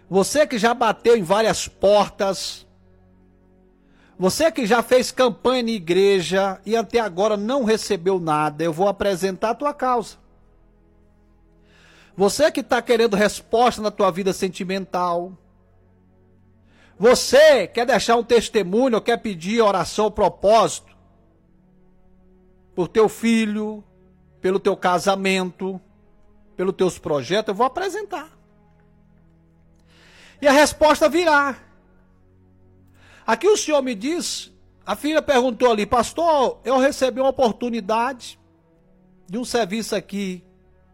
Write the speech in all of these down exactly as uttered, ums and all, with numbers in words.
Você que já bateu em várias portas, você que já fez campanha na igreja e até agora não recebeu nada, eu vou apresentar a tua causa. Você que está querendo resposta na tua vida sentimental, você quer deixar um testemunho, quer pedir oração, propósito, por teu filho, pelo teu casamento, pelos teus projetos, eu vou apresentar. E a resposta virá. Aqui o Senhor me diz, a filha perguntou ali, pastor, eu recebi uma oportunidade de um serviço aqui.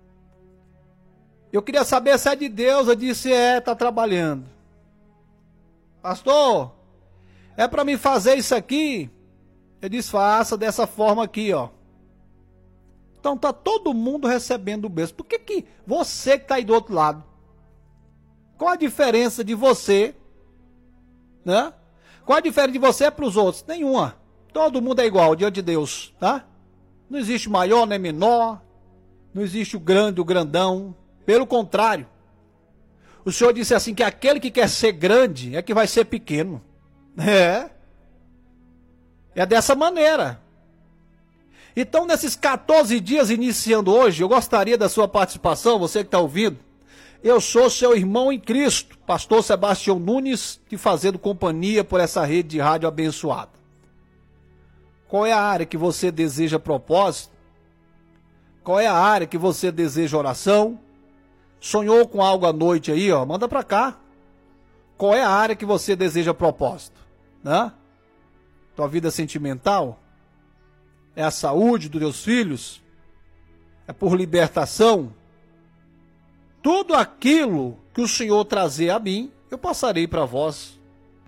Eu queria saber se é de Deus. Eu disse, é, está trabalhando. Pastor, é para mim fazer isso aqui? Eu disse, faça dessa forma aqui, ó. Então tá todo mundo recebendo o bênção. Por que que você que está aí do outro lado? Qual a diferença de você, né? Qual a diferença de você para os outros? Nenhuma. Todo mundo é igual diante de Deus, tá? Não existe maior nem menor. Não existe o grande, o grandão. Pelo contrário. O Senhor disse assim que aquele que quer ser grande é que vai ser pequeno. É. É dessa maneira. Então, nesses quatorze dias iniciando hoje, eu gostaria da sua participação, você que está ouvindo. Eu sou seu irmão em Cristo, pastor Sebastião Nunes, te fazendo companhia por essa rede de rádio abençoada. Qual é a área que você deseja propósito? Qual é a área que você deseja oração? Sonhou com algo à noite aí, ó, manda pra cá. Qual é a área que você deseja propósito? Né? Tua vida sentimental? É a saúde dos teus filhos? É por libertação? Tudo aquilo que o Senhor trazer a mim, eu passarei para vós.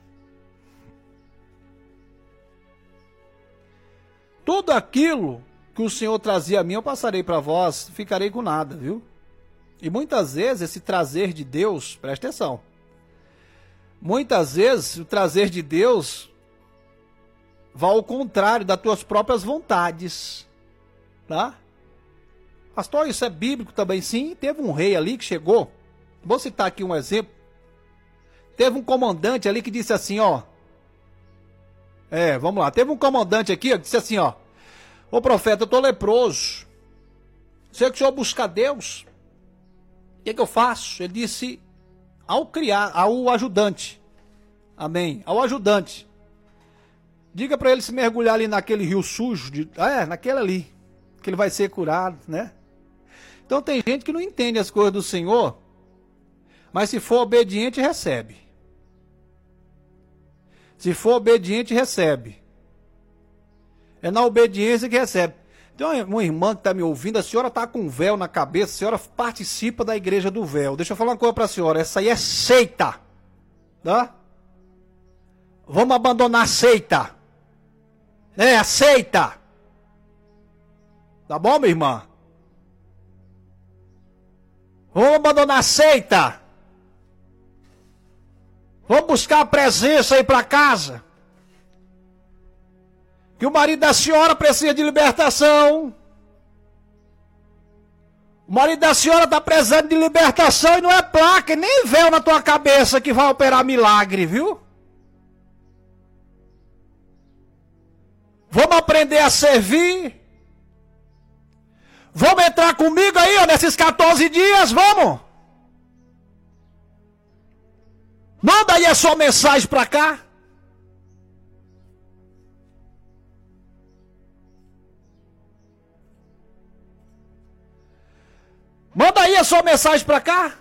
Tudo aquilo que o Senhor trazia a mim, eu passarei para vós, ficarei com nada, viu? E muitas vezes esse trazer de Deus, presta atenção, muitas vezes o trazer de Deus vai ao contrário das tuas próprias vontades, tá? Pastor, isso é bíblico também? Sim, teve um rei ali que chegou, vou citar aqui um exemplo, teve um comandante ali que disse assim, ó, é, vamos lá, teve um comandante aqui, ó, que disse assim, ó, ô profeta, eu tô leproso, sei que o senhor busca Deus, o que, que eu faço? Ele disse ao criar, ao ajudante, amém, ao ajudante, diga para ele se mergulhar ali naquele rio sujo, de, é, naquele ali, que ele vai ser curado, né? Então tem gente que não entende as coisas do Senhor, mas se for obediente, recebe. Se for obediente, recebe. É na obediência que recebe. Tem uma irmã que está me ouvindo, a senhora está com um véu na cabeça, a senhora participa da igreja do véu. Deixa eu falar uma coisa para a senhora, essa aí é seita. Tá? Vamos abandonar a seita. É, a seita. Tá bom, minha irmã? Vamos abandonar a seita. Vamos buscar a presença aí para casa. Que o marido da senhora precisa de libertação. O marido da senhora está precisando de libertação e não é placa, nem véu na tua cabeça que vai operar milagre, viu? Vamos aprender a servir. Vamos entrar comigo aí, ó, nesses quatorze dias, vamos? Manda aí a sua mensagem para cá. Manda aí a sua mensagem para cá.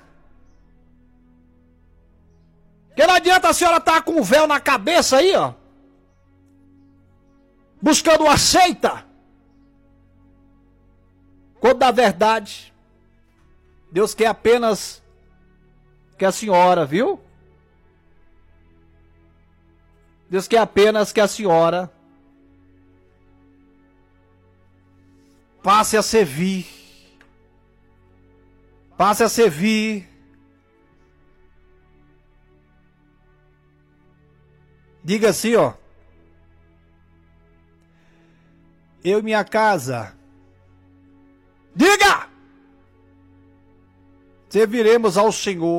Que não adianta a senhora estar com um véu na cabeça aí, ó. Buscando uma seita. Quando na verdade, Deus quer apenas que a senhora, viu? Deus quer apenas que a senhora passe a servir. Passe a servir. Diga assim, ó. Eu e minha casa. Diga! Serviremos ao Senhor.